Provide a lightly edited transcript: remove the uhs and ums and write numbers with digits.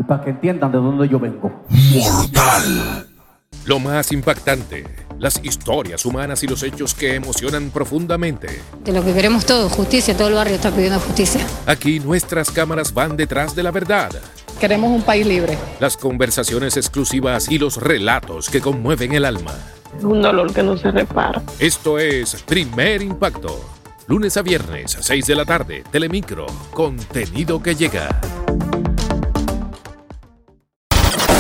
para que entiendan de dónde yo vengo. Mortal. Lo más impactante, las historias humanas y los hechos que emocionan profundamente. De lo que queremos todos, justicia, todo el barrio está pidiendo justicia. Aquí nuestras cámaras van detrás de la verdad. Queremos un país libre. Las conversaciones exclusivas y los relatos que conmueven el alma. Es un dolor que no se repara. Esto es Primer Impacto. Lunes a viernes, 6 de la tarde, Telemicro, contenido que llega.